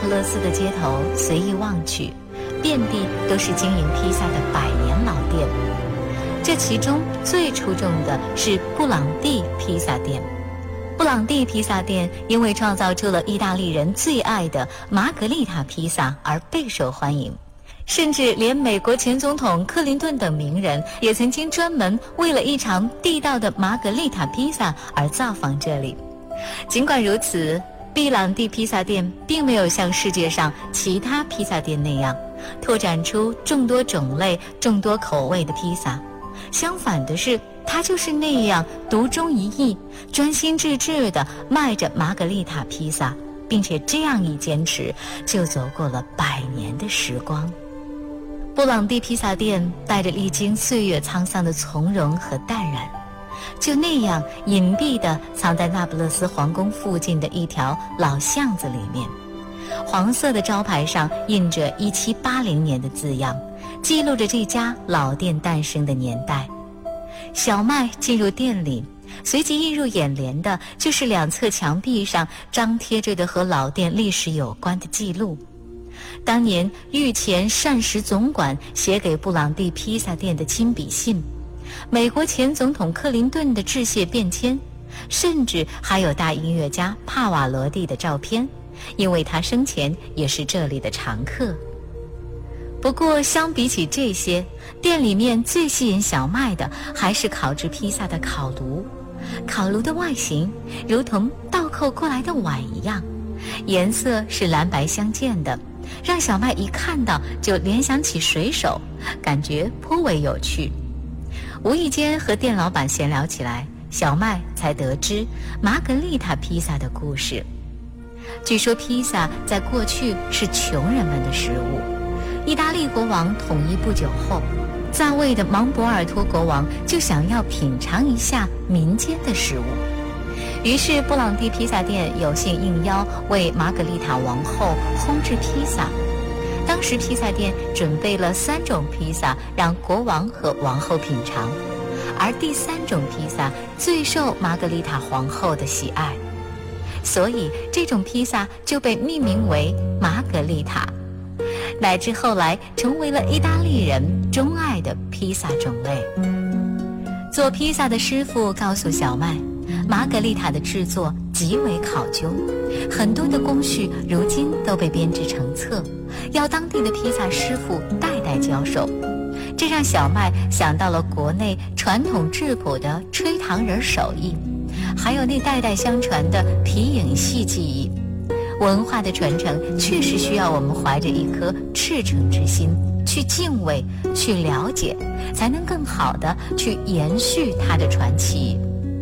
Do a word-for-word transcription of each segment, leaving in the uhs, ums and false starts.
不勒斯的街头随意望去，遍地都是经营披萨的百年老店。这其中最出众的是布朗蒂披萨店。布朗蒂披萨店因为创造出了意大利人最爱的玛格丽塔披萨而备受欢迎，甚至连美国前总统克林顿等名人也曾经专门为了一场地道的玛格丽塔披萨而造访这里。尽管如此，布朗蒂披萨店并没有像世界上其他披萨店那样拓展出众多种类、众多口味的披萨。相反的是，它就是那样独钟一意，专心致志地卖着玛格丽塔披萨，并且这样一坚持，就走过了百年的时光。布朗蒂披萨店带着历经岁月沧桑的从容和淡然，就那样隐蔽地藏在那不勒斯皇宫附近的一条老巷子里面。黄色的招牌上印着一七八零年的字样，记录着这家老店诞生的年代。小麦进入店里，随即映入眼帘的就是两侧墙壁上张贴着的和老店历史有关的记录。当年御前膳食总管写给布朗蒂披萨店的亲笔信，美国前总统克林顿的致谢便签，甚至还有大音乐家帕瓦罗蒂的照片，因为他生前也是这里的常客。不过相比起这些，店里面最吸引小麦的还是烤制披萨的烤炉。烤炉的外形如同倒扣过来的碗一样，颜色是蓝白相间的，让小麦一看到就联想起水手，感觉颇为有趣。无意间和店老板闲聊起来，小麦才得知玛格丽塔披萨的故事。据说披萨在过去是穷人们的食物，意大利国王统一不久后，在位的芒博尔托国王就想要品尝一下民间的食物，于是布朗蒂披萨店有幸应邀为玛格丽塔王后烘制披萨。当时披萨店准备了三种披萨让国王和王后品尝，而第三种披萨最受玛格丽塔皇后的喜爱，所以这种披萨就被命名为玛格丽塔，乃至后来成为了意大利人钟爱的披萨种类。做披萨的师傅告诉小麦，玛格丽塔的制作极为考究，很多的工序如今都被编织成册，要当地的披萨师傅代代教授。这让小麦想到了国内传统质朴的吹糖人手艺，还有那代代相传的皮影戏技艺。文化的传承确实需要我们怀着一颗赤诚之心去敬畏、去了解，才能更好地去延续它的传奇。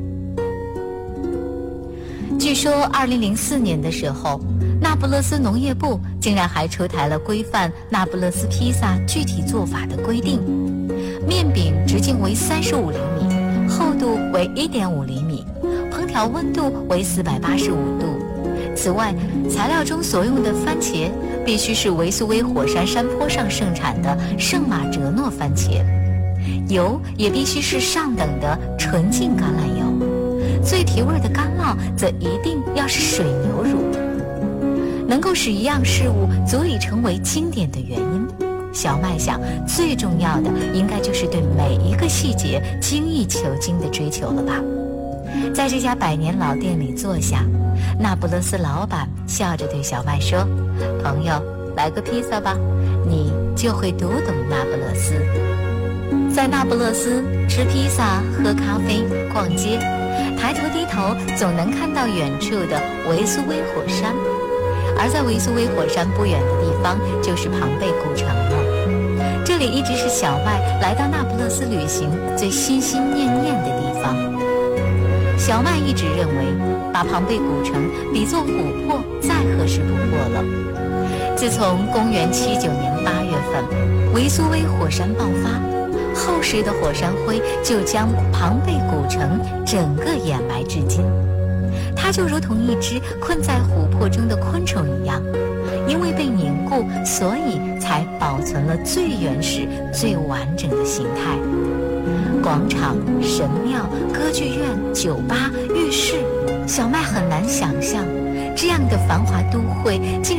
据说二零零四年的时候，那不勒斯农业部竟然还出台了规范那不勒斯披萨具体做法的规定，面饼直径为三十五厘米，厚度为一点五厘米，烹调温度为四百八十五度。此外，材料中所用的番茄必须是维苏威火山山坡上盛产的圣马哲诺番茄，油也必须是上等的纯净橄榄油，最提味的干酪则一定要是水牛乳。能够使一样事物足以成为经典的原因，小麦想最重要的应该就是对每一个细节精益求精的追求了吧。在这家百年老店里坐下，那不勒斯老板笑着对小麦说，朋友，来个披萨吧，你就会读懂那不勒斯。在那不勒斯吃披萨、喝咖啡、逛街，抬头低头总能看到远处的维苏威火山，而在维苏威火山不远的地方就是庞贝古城了。这里一直是小麦来到那不勒斯旅行最心心念念的地方。小麦一直认为，把庞贝古城比作琥珀再合适不过了。自从公元七九年八月份，维苏威火山爆发，厚实的火山灰就将庞贝古城整个掩埋至今。它就如同一只困在琥珀中的昆虫一样，因为被凝固，所以才保存了最原始、最完整的形态。广场、神庙、歌剧院、酒吧、浴室，小麦很难想象，这样的繁华都会竟